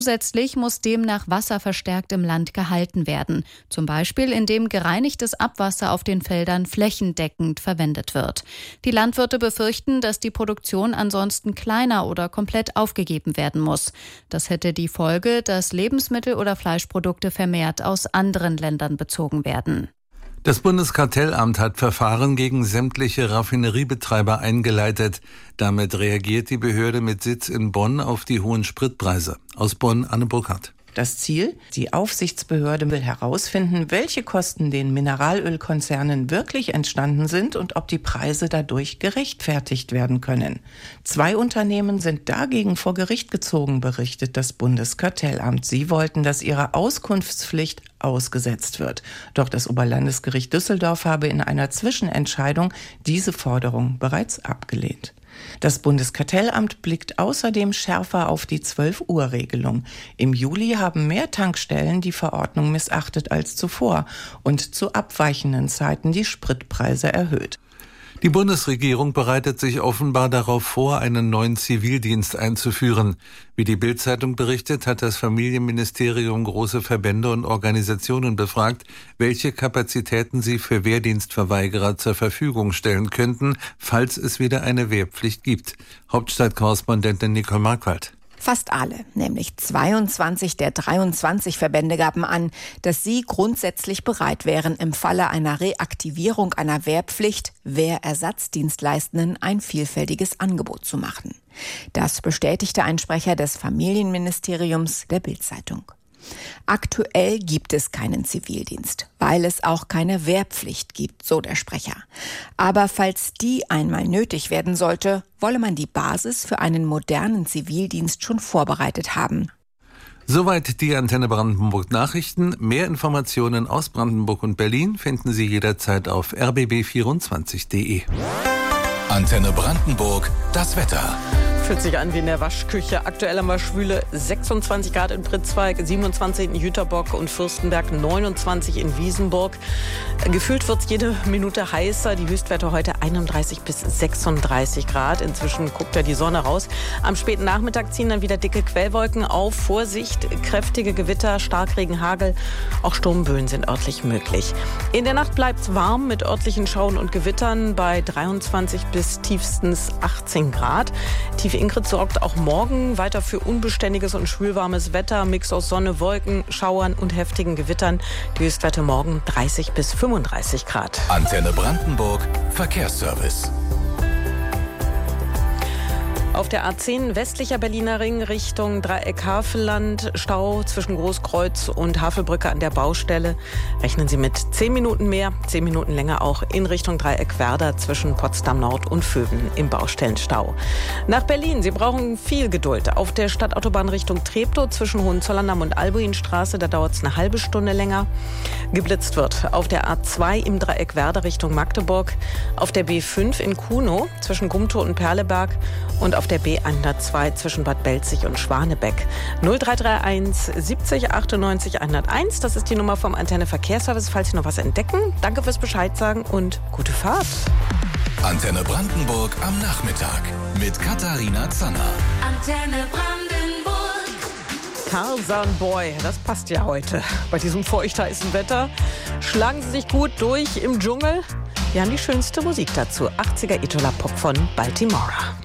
Zusätzlich muss demnach Wasser verstärkt im Land gehalten werden, zum Beispiel indem gereinigtes Abwasser auf den Feldern flächendeckend verwendet wird. Die Landwirte befürchten, dass die Produktion ansonsten kleiner oder komplett aufgegeben werden muss. Das hätte die Folge, dass Lebensmittel oder Fleischprodukte vermehrt aus anderen Ländern bezogen werden. Das Bundeskartellamt hat Verfahren gegen sämtliche Raffineriebetreiber eingeleitet. Damit reagiert die Behörde mit Sitz in Bonn auf die hohen Spritpreise. Aus Bonn, Anne Burkhardt. Das Ziel? Die Aufsichtsbehörde will herausfinden, welche Kosten den Mineralölkonzernen wirklich entstanden sind und ob die Preise dadurch gerechtfertigt werden können. 2 Unternehmen sind dagegen vor Gericht gezogen, berichtet das Bundeskartellamt. Sie wollten, dass ihre Auskunftspflicht ausgesetzt wird. Doch das Oberlandesgericht Düsseldorf habe in einer Zwischenentscheidung diese Forderung bereits abgelehnt. Das Bundeskartellamt blickt außerdem schärfer auf die 12-Uhr-Regelung. Im Juli haben mehr Tankstellen die Verordnung missachtet als zuvor und zu abweichenden Zeiten die Spritpreise erhöht. Die Bundesregierung bereitet sich offenbar darauf vor, einen neuen Zivildienst einzuführen. Wie die Bild-Zeitung berichtet, hat das Familienministerium große Verbände und Organisationen befragt, welche Kapazitäten sie für Wehrdienstverweigerer zur Verfügung stellen könnten, falls es wieder eine Wehrpflicht gibt. Hauptstadtkorrespondentin Nicole Marquardt. Fast alle, nämlich 22 der 23 Verbände gaben an, dass sie grundsätzlich bereit wären, im Falle einer Reaktivierung einer Wehrpflicht Wehrersatzdienstleistenden ein vielfältiges Angebot zu machen. Das bestätigte ein Sprecher des Familienministeriums der Bild-Zeitung. Aktuell gibt es keinen Zivildienst, weil es auch keine Wehrpflicht gibt, so der Sprecher. Aber falls die einmal nötig werden sollte, wolle man die Basis für einen modernen Zivildienst schon vorbereitet haben. Soweit die Antenne Brandenburg Nachrichten. Mehr Informationen aus Brandenburg und Berlin finden Sie jederzeit auf rbb24.de. Antenne Brandenburg, das Wetter. Fühlt sich an wie in der Waschküche. Aktuell haben wir schwüle 26 Grad in Pritzweig, 27 in Jüterbock und Fürstenberg, 29 in Wiesenburg. Gefühlt wird es jede Minute heißer. Die Höchstwerte heute 31 bis 36 Grad. Inzwischen guckt ja die Sonne raus. Am späten Nachmittag ziehen dann wieder dicke Quellwolken auf. Vorsicht, kräftige Gewitter, Starkregen, Hagel. Auch Sturmböen sind örtlich möglich. In der Nacht bleibt es warm mit örtlichen Schauen und Gewittern bei 23 bis tiefstens 18 Grad. Tief Ingrid sorgt auch morgen weiter für unbeständiges und schwülwarmes Wetter. Mix aus Sonne, Wolken, Schauern und heftigen Gewittern. Die Höchstwerte morgen 30 bis 35 Grad. Antenne Brandenburg, Verkehrsservice. Auf der A10 westlicher Berliner Ring Richtung Dreieck Havelland, Stau zwischen Großkreuz und Havelbrücke an der Baustelle. Rechnen Sie mit 10 Minuten mehr, 10 Minuten länger auch in Richtung Dreieck Werder zwischen Potsdam Nord und Vöbeln im Baustellenstau. Nach Berlin, Sie brauchen viel Geduld. Auf der Stadtautobahn Richtung Treptow zwischen Hohenzollerndamm und Albuinstraße, da dauert es eine halbe Stunde länger. Geblitzt wird auf der A2 im Dreieck Werder Richtung Magdeburg, auf der B5 in Kunow zwischen Gumtow und Perleberg und auf der B102 zwischen Bad Belzig und Schwanebeck. 0331 70 98 101, das ist die Nummer vom Antenne Verkehrsservice, falls Sie noch was entdecken. Danke fürs Bescheid sagen und gute Fahrt. Antenne Brandenburg am Nachmittag mit Katharina Zanner. Antenne Brandenburg. Tarzan Boy, das passt ja heute. Bei diesem feucht-heißen Wetter schlagen Sie sich gut durch im Dschungel. Wir haben die schönste Musik dazu. 80er Etola-Pop von Baltimora.